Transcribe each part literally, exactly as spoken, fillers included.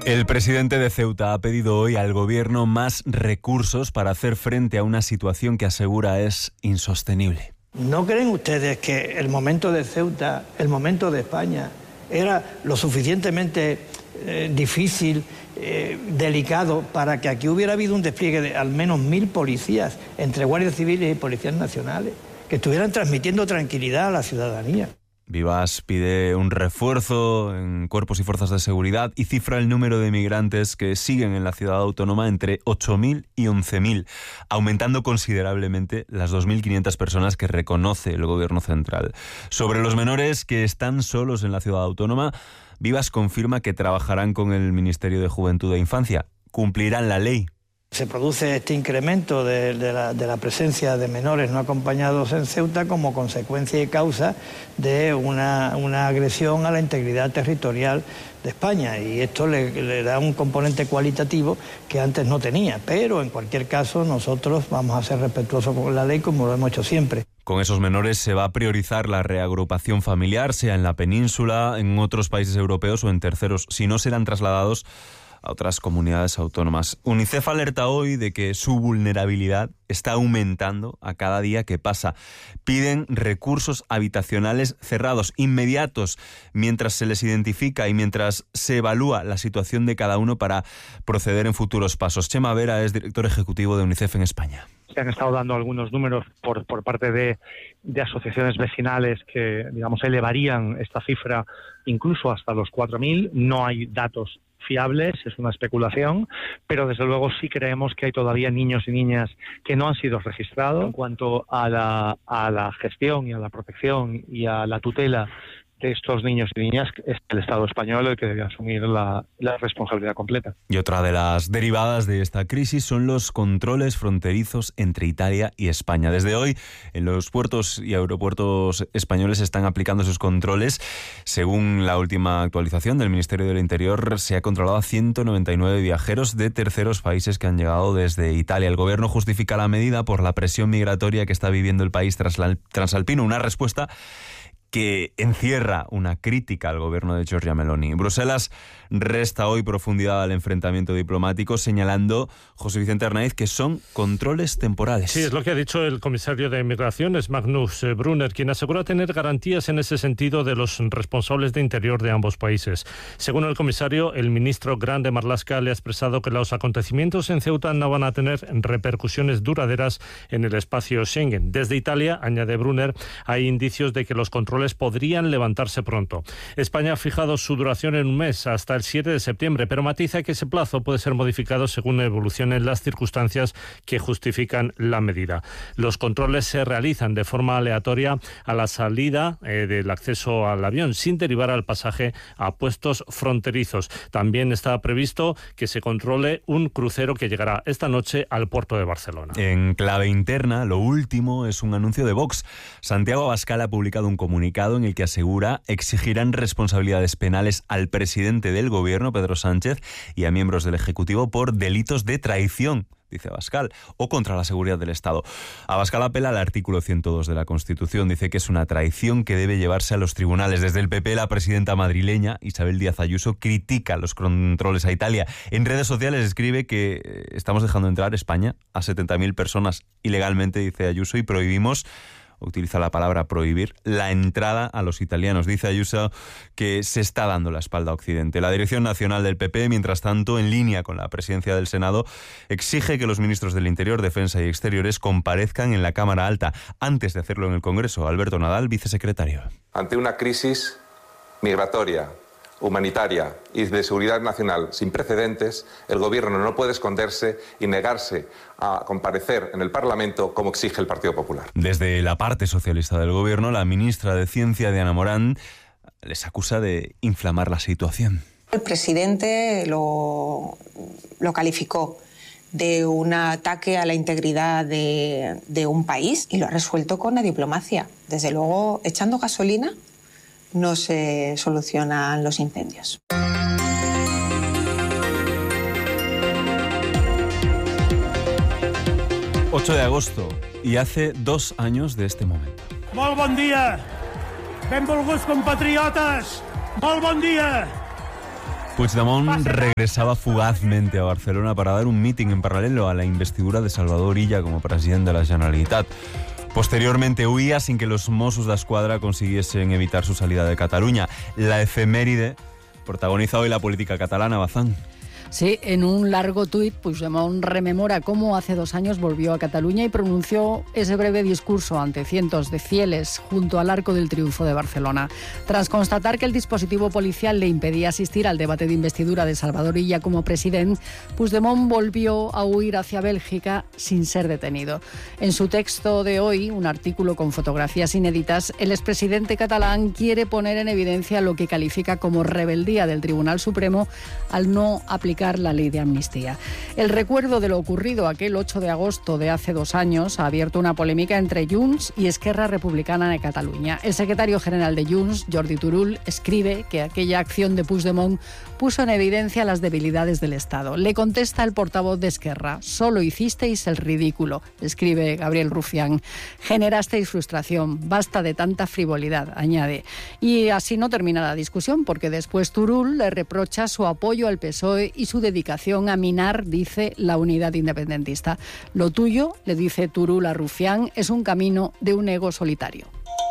El presidente de Ceuta ha pedido hoy al gobierno más recursos para hacer frente a una situación que asegura es insostenible. ¿No creen ustedes que el momento de Ceuta, el momento de España, era lo suficientemente eh, difícil, eh, delicado, para que aquí hubiera habido un despliegue de al menos mil policías, entre guardias civiles y policías nacionales, que estuvieran transmitiendo tranquilidad a la ciudadanía? Vivas pide un refuerzo en cuerpos y fuerzas de seguridad y cifra el número de migrantes que siguen en la ciudad autónoma entre ocho mil y once mil, aumentando considerablemente las dos mil quinientas personas que reconoce el gobierno central. Sobre los menores que están solos en la ciudad autónoma, Vivas confirma que trabajarán con el Ministerio de Juventud e Infancia. Cumplirán la ley. Se produce este incremento de, de, la, de la presencia de menores no acompañados en Ceuta como consecuencia y causa de una, una agresión a la integridad territorial de España, y esto le, le da un componente cualitativo que antes no tenía, pero en cualquier caso nosotros vamos a ser respetuosos con la ley como lo hemos hecho siempre. Con esos menores se va a priorizar la reagrupación familiar, sea en la península, en otros países europeos o en terceros, si no serán trasladados a otras comunidades autónomas. UNICEF alerta hoy de que su vulnerabilidad está aumentando a cada día que pasa. Piden recursos habitacionales cerrados, inmediatos, mientras se les identifica y mientras se evalúa la situación de cada uno para proceder en futuros pasos. Chema Vera es director ejecutivo de UNICEF en España. Se han estado dando algunos números por, por parte de, de asociaciones vecinales que, digamos, elevarían esta cifra incluso hasta los cuatro mil. No hay datos fiables, es una especulación, pero desde luego sí creemos que hay todavía niños y niñas que no han sido registrados. En cuanto a la, a la gestión y a la protección y a la tutela de estos niños y niñas, es el Estado español el que debe asumir la, la responsabilidad completa. Y otra de las derivadas de esta crisis son los controles fronterizos entre Italia y España. Desde hoy, en los puertos y aeropuertos españoles se están aplicando esos controles. Según la última actualización del Ministerio del Interior, se ha controlado a ciento noventa y nueve viajeros de terceros países que han llegado desde Italia. El gobierno justifica la medida por la presión migratoria que está viviendo el país transalpino, una respuesta que encierra una crítica al gobierno de Giorgia Meloni. Bruselas resta hoy profundidad al enfrentamiento diplomático, señalando, José Vicente Arnaiz, que son controles temporales. Sí, es lo que ha dicho el comisario de Migraciones, Magnus Brunner, quien asegura tener garantías en ese sentido de los responsables de interior de ambos países. Según el comisario, el ministro Grande Marlaska le ha expresado que los acontecimientos en Ceuta no van a tener repercusiones duraderas en el espacio Schengen. Desde Italia, añade Brunner, hay indicios de que los controles podrían levantarse pronto. España ha fijado su duración en un mes, hasta el siete de septiembre, pero matiza que ese plazo puede ser modificado según evolucionen las circunstancias que justifican la medida. Los controles se realizan de forma aleatoria a la salida eh, del acceso al avión, sin derivar al pasaje a puestos fronterizos. También está previsto que se controle un crucero que llegará esta noche al puerto de Barcelona. En clave interna, lo último es un anuncio de Vox. Santiago Abascal ha publicado un comunicado en el que asegura exigirán responsabilidades penales al presidente del gobierno, Pedro Sánchez, y a miembros del Ejecutivo por delitos de traición, dice Abascal, o contra la seguridad del Estado. Abascal apela al artículo ciento dos de la Constitución, dice que es una traición que debe llevarse a los tribunales. Desde el P P, la presidenta madrileña, Isabel Díaz Ayuso, critica los controles a Italia. En redes sociales escribe que estamos dejando entrar España a setenta mil personas ilegalmente, dice Ayuso, y prohibimos, utiliza la palabra prohibir, la entrada a los italianos. Dice Ayuso que se está dando la espalda a Occidente. La Dirección Nacional del P P, mientras tanto, en línea con la presidencia del Senado, exige que los ministros del Interior, Defensa y Exteriores comparezcan en la Cámara Alta antes de hacerlo en el Congreso. Alberto Nadal, vicesecretario. Ante una crisis migratoria, humanitaria y de seguridad nacional sin precedentes, el Gobierno no puede esconderse y negarse a comparecer en el Parlamento como exige el Partido Popular. Desde la parte socialista del Gobierno, la ministra de Ciencia, Diana Morán, les acusa de inflamar la situación. El presidente lo, lo calificó de un ataque a la integridad de, de un país y lo ha resuelto con la diplomacia. Desde luego, echando gasolina no se solucionan los incendios. ocho de agosto, y hace dos años de este momento. Molt bon dia, benvolguts compatriotes, molt bon dia. Puigdemont regresaba fugazmente a Barcelona para dar un míting en paralelo a la investidura de Salvador Illa como presidente de la Generalitat. Posteriormente huía sin que los Mossos d'Esquadra consiguiesen evitar su salida de Cataluña. La efeméride protagoniza hoy la política catalana, Bazán. Sí, en un largo tuit, Puigdemont rememora cómo hace dos años volvió a Cataluña y pronunció ese breve discurso ante cientos de fieles junto al Arco del Triunfo de Barcelona. Tras constatar que el dispositivo policial le impedía asistir al debate de investidura de Salvador Illa como presidente, Puigdemont volvió a huir hacia Bélgica sin ser detenido. En su texto de hoy, un artículo con fotografías inéditas, el expresidente catalán quiere poner en evidencia lo que califica como rebeldía del Tribunal Supremo al no aplicar la ley de amnistía. El recuerdo de lo ocurrido aquel ocho de agosto de hace dos años ha abierto una polémica entre Junts y Esquerra Republicana de Cataluña. El secretario general de Junts, Jordi Turull, escribe que aquella acción de Puigdemont puso en evidencia las debilidades del Estado. Le contesta el portavoz de Esquerra: solo hicisteis el ridículo, escribe Gabriel Rufián. Generasteis frustración, basta de tanta frivolidad, añade. Y así no termina la discusión, porque después Turull le reprocha su apoyo al P S O E y su dedicación a minar, dice, la unidad independentista. Lo tuyo, le dice Turull a Rufián, es un camino de un ego solitario.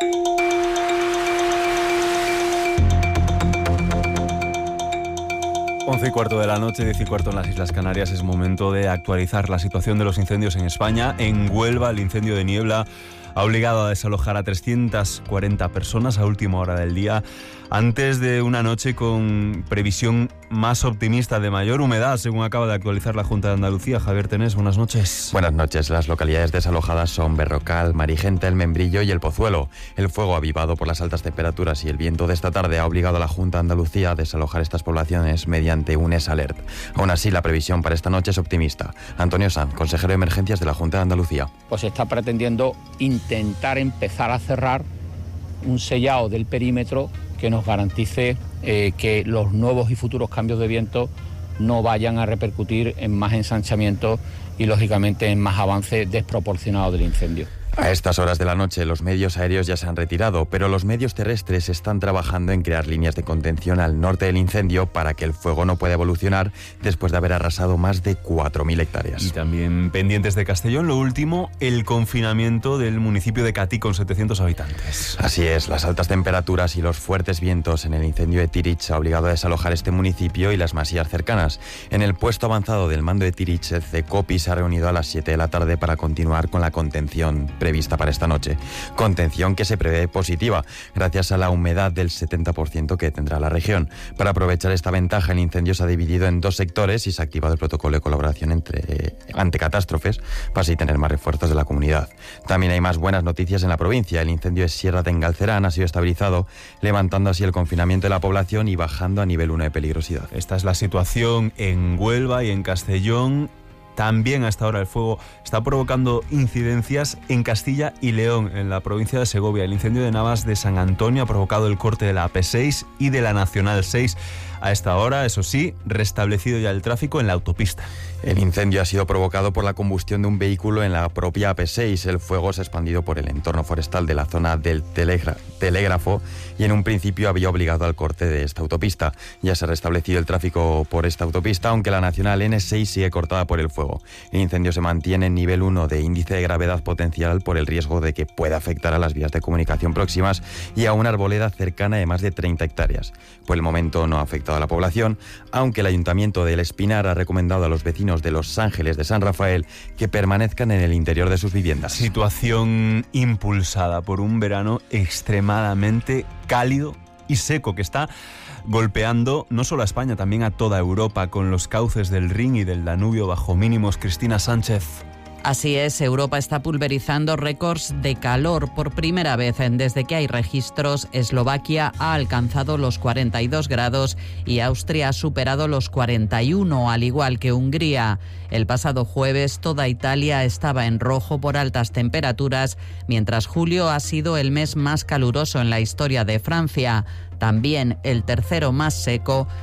Once y cuarto de la noche, diez y cuarto en las Islas Canarias. Es momento de actualizar la situación de los incendios en España. En Huelva, el incendio de Niebla ha obligado a desalojar a trescientas cuarenta personas a última hora del día, antes de una noche con previsión más optimista de mayor humedad, según acaba de actualizar la Junta de Andalucía. Javier Tenés, buenas noches. Buenas noches. Las localidades desalojadas son Berrocal, Marigenta, El Membrillo y El Pozuelo. El fuego, avivado por las altas temperaturas y el viento de esta tarde, ha obligado a la Junta de Andalucía a desalojar estas poblaciones mediante un S-Alert. Aún así, la previsión para esta noche es optimista. Antonio Sanz, consejero de Emergencias de la Junta de Andalucía. Pues se está pretendiendo intentar empezar a cerrar un sellado del perímetro que nos garantice eh, que los nuevos y futuros cambios de viento no vayan a repercutir en más ensanchamiento y, lógicamente, en más avance desproporcionado del incendio. A estas horas de la noche los medios aéreos ya se han retirado, pero los medios terrestres están trabajando en crear líneas de contención al norte del incendio para que el fuego no pueda evolucionar después de haber arrasado más de cuatro mil hectáreas. Y también pendientes de Castellón, lo último, el confinamiento del municipio de Catí con setecientos habitantes. Así es, las altas temperaturas y los fuertes vientos en el incendio de Tirich ha obligado a desalojar este municipio y las masías cercanas. En el puesto avanzado del mando de Tirich, el CECOPI se ha reunido a las siete de la tarde para continuar con la contención prevista para esta noche. Contención que se prevé positiva, gracias a la humedad del setenta por ciento que tendrá la región. Para aprovechar esta ventaja, el incendio se ha dividido en dos sectores y se ha activado el protocolo de colaboración entre, ante catástrofes para así tener más refuerzos de la comunidad. También hay más buenas noticias en la provincia. El incendio de Sierra de Engalcerán ha sido estabilizado, levantando así el confinamiento de la población y bajando a nivel uno de peligrosidad. Esta es la situación en Huelva y en Castellón. También hasta ahora el fuego está provocando incidencias en Castilla y León, en la provincia de Segovia. El incendio de Navas de San Antonio ha provocado el corte de la A P seis y de la Nacional seis. A esta hora, eso sí, restablecido ya el tráfico en la autopista. El incendio ha sido provocado por la combustión de un vehículo en la propia A P seis. El fuego se ha expandido por el entorno forestal de la zona del telegra- telégrafo y en un principio había obligado al corte de esta autopista. Ya se ha restablecido el tráfico por esta autopista, aunque la Nacional N seis sigue cortada por el fuego. El incendio se mantiene en nivel uno de índice de gravedad potencial por el riesgo de que pueda afectar a las vías de comunicación próximas y a una arboleda cercana de más de treinta hectáreas. Por el momento no ha afectado a la población, aunque el Ayuntamiento del Espinar ha recomendado a los vecinos de Los Ángeles de San Rafael que permanezcan en el interior de sus viviendas. Situación impulsada por un verano extremadamente cálido y seco que está golpeando no solo a España, también a toda Europa, con los cauces del Rin y del Danubio bajo mínimos. Cristina Sánchez. Así es, Europa está pulverizando récords de calor por primera vez desde que hay registros. Eslovaquia ha alcanzado los cuarenta y dos grados y Austria ha superado los cuarenta y uno, al igual que Hungría. El pasado jueves toda Italia estaba en rojo por altas temperaturas, mientras julio ha sido el mes más caluroso en la historia de Francia. También el tercero más seco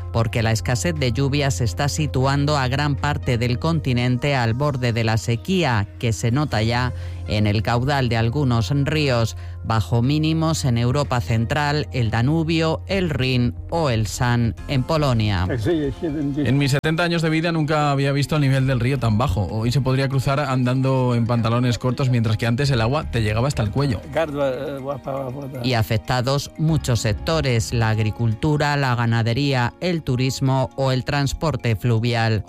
porque la escasez de lluvias está situando a gran parte del continente al borde de la sequía, que se nota ya en el caudal de algunos ríos, bajo mínimos en Europa Central, el Danubio, el Rin o el San en Polonia. En mis setenta años de vida nunca había visto el nivel del río tan bajo. Hoy se podría cruzar andando en pantalones cortos, mientras que antes el agua te llegaba hasta el cuello. Y afectados muchos sectores: la agricultura, la ganadería, el turismo o el transporte fluvial.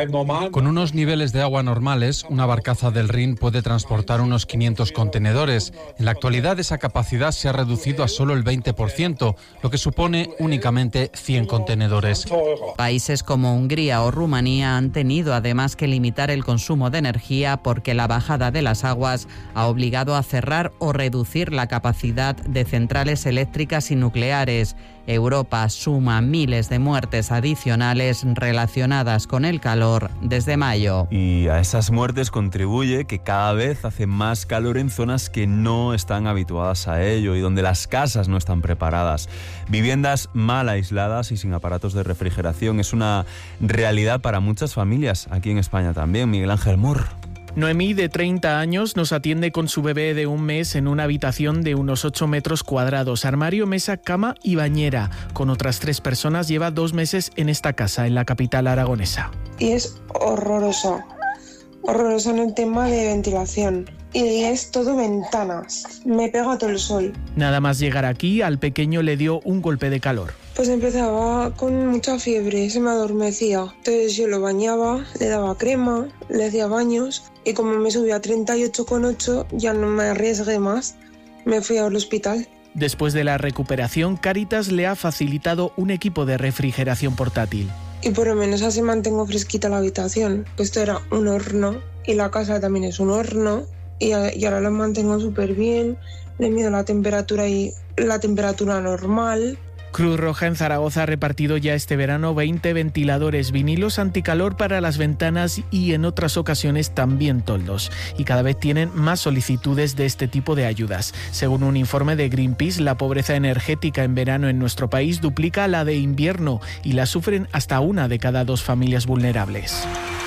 Con unos niveles de agua normales, una barcaza del Rin puede transportar unos quinientos contenedores. En la actualidad esa capacidad se ha reducido a solo el veinte por ciento, lo que supone únicamente cien contenedores. Países como Hungría o Rumanía han tenido además que limitar el consumo de energía porque la bajada de las aguas ha obligado a cerrar o reducir la capacidad de centrales eléctricas y nucleares. Europa suma miles de muertes adicionales relacionadas con el calor desde mayo. Y a esas muertes contribuye que cada vez hace más calor en zonas que no están habituadas a ello y donde las casas no están preparadas. Viviendas mal aisladas y sin aparatos de refrigeración es una realidad para muchas familias, aquí en España también. Miguel Ángel Mur. Noemí, de treinta años, nos atiende con su bebé de un mes en una habitación de unos ocho metros cuadrados, armario, mesa, cama y bañera. Con otras tres personas lleva dos meses en esta casa, en la capital aragonesa. Y es horroroso, horroroso en el tema de ventilación. Y es todo ventanas, me pega todo el sol. Nada más llegar aquí, al pequeño le dio un golpe de calor. Pues empezaba con mucha fiebre, se me adormecía. Entonces yo lo bañaba, le daba crema, le hacía baños y como me subía a treinta y ocho coma ocho ya no me arriesgué más, me fui al hospital. Después de la recuperación, Cáritas le ha facilitado un equipo de refrigeración portátil. Y por lo menos así mantengo fresquita la habitación, que esto era un horno y la casa también es un horno y, y ahora lo mantengo súper bien, le mido la temperatura y la temperatura normal. Cruz Roja en Zaragoza ha repartido ya este verano veinte ventiladores, vinilos anticalor para las ventanas y en otras ocasiones también toldos. Y cada vez tienen más solicitudes de este tipo de ayudas. Según un informe de Greenpeace, la pobreza energética en verano en nuestro país duplica la de invierno y la sufren hasta una de cada dos familias vulnerables.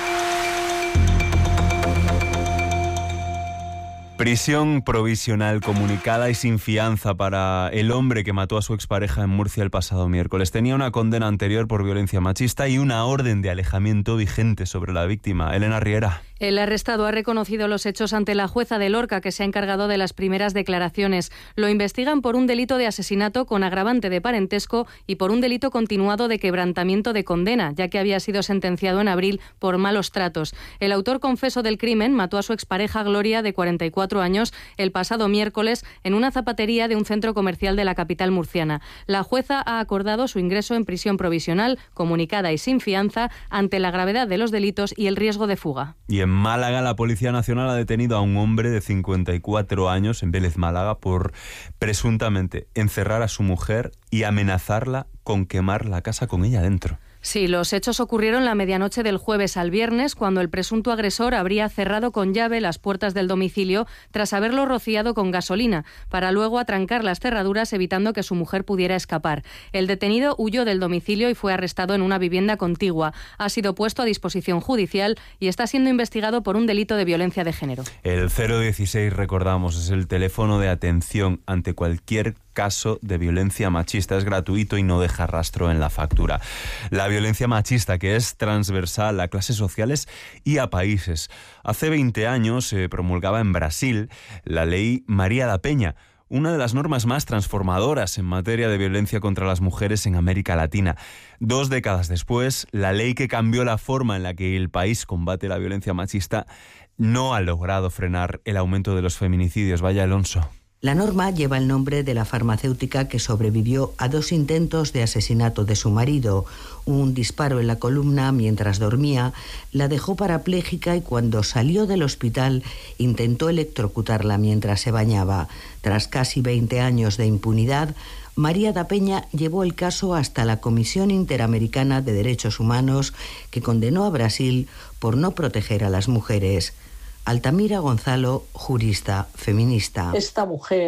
Prisión provisional comunicada y sin fianza para el hombre que mató a su expareja en Murcia el pasado miércoles. Tenía una condena anterior por violencia machista y una orden de alejamiento vigente sobre la víctima. Elena Riera. El arrestado ha reconocido los hechos ante la jueza de Lorca, que se ha encargado de las primeras declaraciones. Lo investigan por un delito de asesinato con agravante de parentesco y por un delito continuado de quebrantamiento de condena, ya que había sido sentenciado en abril por malos tratos. El autor confeso del crimen mató a su expareja Gloria, de cuarenta y cuatro años, el pasado miércoles en una zapatería de un centro comercial de la capital murciana. La jueza ha acordado su ingreso en prisión provisional, comunicada y sin fianza, ante la gravedad de los delitos y el riesgo de fuga. Y en Málaga, la Policía Nacional ha detenido a un hombre de cincuenta y cuatro años en Vélez, Málaga, por presuntamente encerrar a su mujer y amenazarla con quemar la casa con ella dentro. Sí, los hechos ocurrieron la medianoche del jueves al viernes, cuando el presunto agresor habría cerrado con llave las puertas del domicilio tras haberlo rociado con gasolina, para luego atrancar las cerraduras evitando que su mujer pudiera escapar. El detenido huyó del domicilio y fue arrestado en una vivienda contigua. Ha sido puesto a disposición judicial y está siendo investigado por un delito de violencia de género. El cero dieciséis, recordamos, es el teléfono de atención ante cualquier caso de violencia machista. Es gratuito y no deja rastro en la factura. La violencia machista, que es transversal a clases sociales y a países. Hace veinte años se promulgaba en Brasil la ley María da Penha, una de las normas más transformadoras en materia de violencia contra las mujeres en América Latina. Dos décadas después, la ley que cambió la forma en la que el país combate la violencia machista no ha logrado frenar el aumento de los feminicidios. Vaya, Alonso. La norma lleva el nombre de la farmacéutica que sobrevivió a dos intentos de asesinato de su marido. Un disparo en la columna mientras dormía la dejó parapléjica y cuando salió del hospital intentó electrocutarla mientras se bañaba. Tras casi veinte años de impunidad, María da Penha llevó el caso hasta la Comisión Interamericana de Derechos Humanos, que condenó a Brasil por no proteger a las mujeres. Altamira Gonzalo, jurista feminista. Esta mujer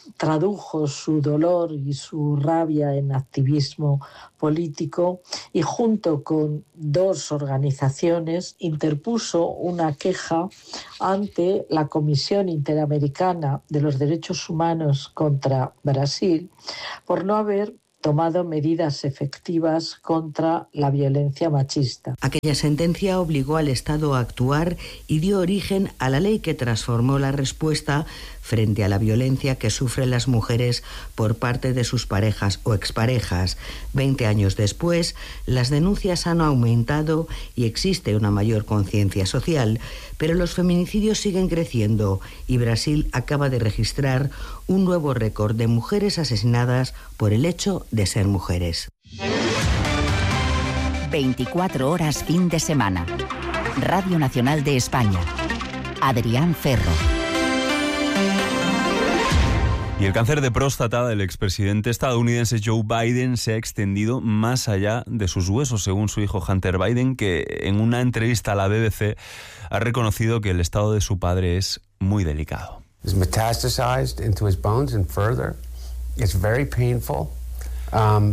tradujo su dolor y su rabia en activismo político y junto con dos organizaciones interpuso una queja ante la Comisión Interamericana de los Derechos Humanos contra Brasil por no haber tomado medidas efectivas contra la violencia machista. Aquella sentencia obligó al Estado a actuar y dio origen a la ley que transformó la respuesta frente a la violencia que sufren las mujeres por parte de sus parejas o exparejas. Veinte años después, las denuncias han aumentado y existe una mayor conciencia social, pero los feminicidios siguen creciendo y Brasil acaba de registrar un nuevo récord de mujeres asesinadas por el hecho de ser mujeres. veinticuatro horas fin de semana. Radio Nacional de España. Adrián Ferro. Y el cáncer de próstata del expresidente estadounidense Joe Biden se ha extendido más allá de sus huesos, según su hijo Hunter Biden, que en una entrevista a la B B C ha reconocido que el estado de su padre es muy delicado. It's metastasized into his bones and further. It's very painful. Um,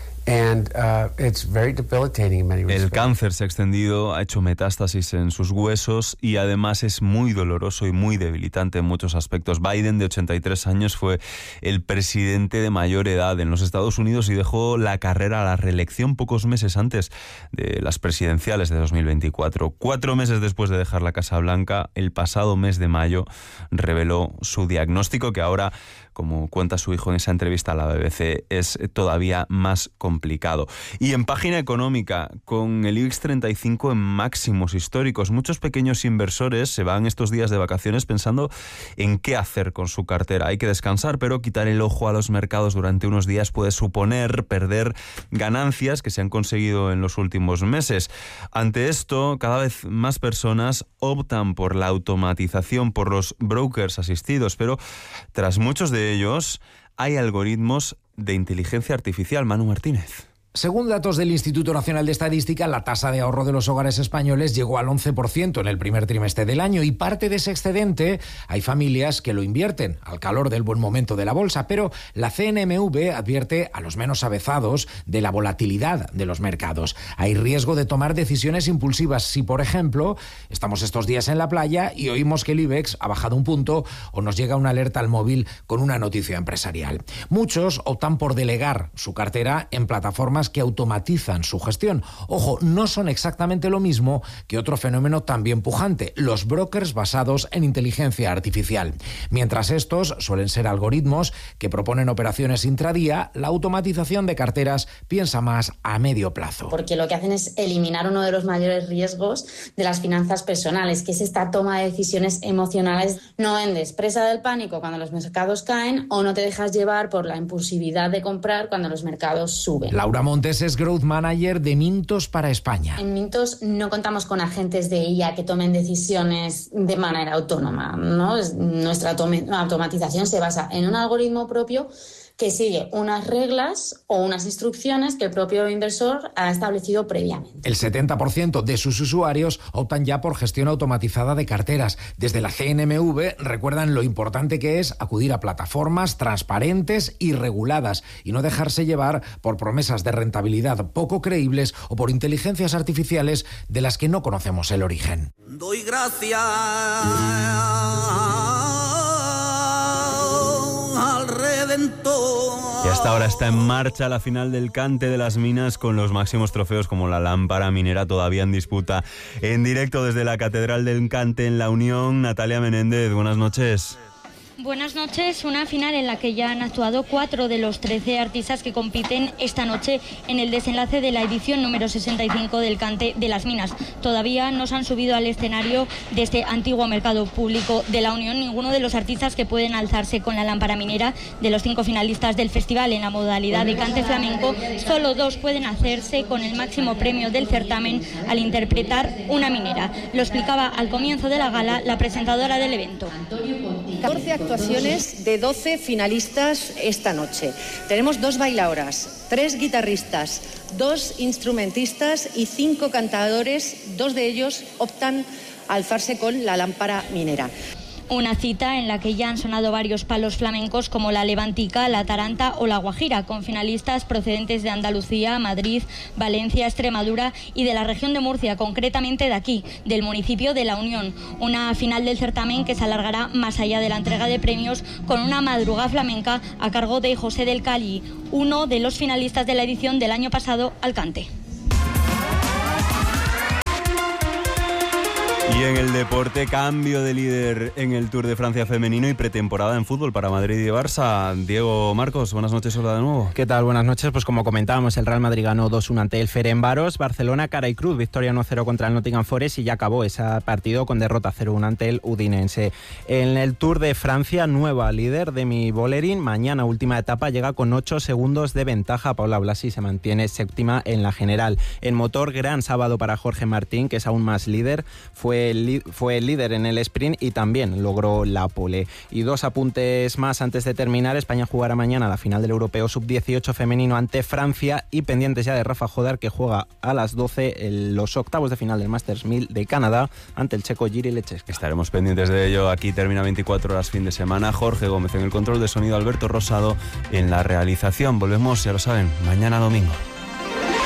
And uh, it's very debilitating in many respects. El cáncer se ha extendido, ha hecho metástasis en sus huesos y además es muy doloroso y muy debilitante en muchos aspectos. Biden, de ochenta y tres años, fue el presidente de mayor edad en los Estados Unidos y dejó la carrera a la reelección pocos meses antes de las presidenciales de dos mil veinticuatro. Cuatro meses después de dejar la Casa Blanca, el pasado mes de mayo, reveló su diagnóstico, que ahora, como cuenta su hijo en esa entrevista a la B B C, es todavía más complicado. Y en página económica, con el IBEX treinta y cinco en máximos históricos, muchos pequeños inversores se van estos días de vacaciones pensando en qué hacer con su cartera. Hay que descansar, pero quitar el ojo a los mercados durante unos días puede suponer perder ganancias que se han conseguido en los últimos meses. Ante esto, cada vez más personas optan por la automatización, por los brokers asistidos, pero tras muchos de ellos hay algoritmos de inteligencia artificial. Manu Martínez. Según datos del Instituto Nacional de Estadística, la tasa de ahorro de los hogares españoles llegó al once por ciento en el primer trimestre del año y parte de ese excedente hay familias que lo invierten al calor del buen momento de la bolsa, pero la C N M V advierte a los menos avezados de la volatilidad de los mercados. Hay riesgo de tomar decisiones impulsivas si, por ejemplo, estamos estos días en la playa y oímos que el IBEX ha bajado un punto o nos llega una alerta al móvil con una noticia empresarial. Muchos optan por delegar su cartera en plataformas que automatizan su gestión. Ojo, no son exactamente lo mismo que otro fenómeno también pujante, los brokers basados en inteligencia artificial. Mientras estos suelen ser algoritmos que proponen operaciones intradía, la automatización de carteras piensa más a medio plazo. Porque lo que hacen es eliminar uno de los mayores riesgos de las finanzas personales, que es esta toma de decisiones emocionales. No vendes presa del pánico cuando los mercados caen o no te dejas llevar por la impulsividad de comprar cuando los mercados suben. Laura Montes es Growth Manager de Mintos para España. En Mintos no contamos con agentes de I A que tomen decisiones de manera autónoma, ¿no? Nuestra automatización se basa en un algoritmo propio que sigue unas reglas o unas instrucciones que el propio inversor ha establecido previamente. El setenta por ciento de sus usuarios optan ya por gestión automatizada de carteras. Desde la C N M V recuerdan lo importante que es acudir a plataformas transparentes y reguladas y no dejarse llevar por promesas de rentabilidad poco creíbles o por inteligencias artificiales de las que no conocemos el origen. Doy gracias al Redentor. Y hasta ahora está en marcha la final del Cante de las Minas con los máximos trofeos como la lámpara minera todavía en disputa. En directo desde la Catedral del Cante en La Unión, Natalia Menéndez, buenas noches. Buenas noches, una final en la que ya han actuado cuatro de los trece artistas que compiten esta noche en el desenlace de la edición número sesenta y cinco del Cante de las Minas. Todavía no se han subido al escenario de este antiguo mercado público de La Unión ninguno de los artistas que pueden alzarse con la lámpara minera. De los cinco finalistas del festival en la modalidad de cante flamenco, solo dos pueden hacerse con el máximo premio del certamen al interpretar una minera. Lo explicaba al comienzo de la gala la presentadora del evento. catorce actuaciones de doce finalistas esta noche. Tenemos dos bailadoras, tres guitarristas, dos instrumentistas y cinco cantadores. Dos de ellos optan a alzarse con la lámpara minera. Una cita en la que ya han sonado varios palos flamencos como la Levantica, la Taranta o la Guajira, con finalistas procedentes de Andalucía, Madrid, Valencia, Extremadura y de la región de Murcia, concretamente de aquí, del municipio de La Unión. Una final del certamen que se alargará más allá de la entrega de premios con una madrugada flamenca a cargo de José del Cali, uno de los finalistas de la edición del año pasado al cante. Y en el deporte, cambio de líder en el Tour de Francia femenino y pretemporada en fútbol para Madrid y Barça. Diego Marcos, buenas noches, hola de nuevo. ¿Qué tal? Buenas noches. Pues como comentábamos, el Real Madrid ganó dos uno ante el Ferencváros, Barcelona cara y cruz, victoria uno cero contra el Nottingham Forest y ya acabó ese partido con derrota cero uno ante el Udinense. En el Tour de Francia, nueva líder Demi Vollering, mañana última etapa, llega con ocho segundos de ventaja. Paula Blasi se mantiene séptima en la general. En motor, gran sábado para Jorge Martín, que es aún más líder, fue fue el líder en el sprint y también logró la pole. Y dos apuntes más antes de terminar. España jugará mañana la final del Europeo sub dieciocho femenino ante Francia y pendientes ya de Rafa Jodar, que juega a las doce en los octavos de final del Masters mil de Canadá ante el checo Jiří Lečeska. Estaremos pendientes de ello. Aquí termina veinticuatro horas fin de semana. Jorge Gómez en el control de sonido, Alberto Rosado en la realización. Volvemos, ya lo saben, mañana domingo.